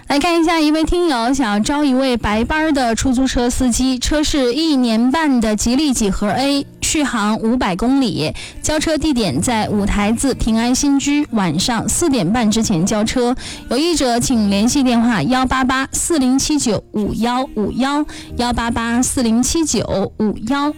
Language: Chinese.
来看一下，一位听友想要招一位白班的出租车司机，车是1年半的吉利几何 A， 续航500公里，交车地点在五台子平安新居，晚上4点半之前交车。有意者请联系电话18840795151，18840795151。